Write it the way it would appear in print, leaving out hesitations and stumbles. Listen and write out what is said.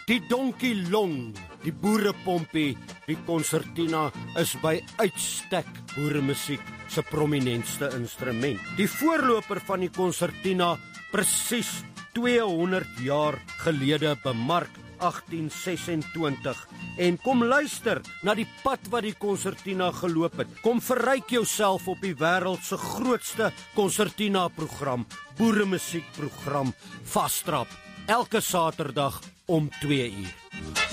Die donkie long, die boerepompie, die konsertina is by uitstek boeremusiek se prominentste instrument. Die voorloper van die konsertina, presies 200 jaar gelede bemark 1826. En kom luister na die pad wat die konsertina geloop het. Kom verryk jouself op die wêreld se grootste konsertina program, boeremusiekprogram, Vastrap, elke Saterdag om 2 uur.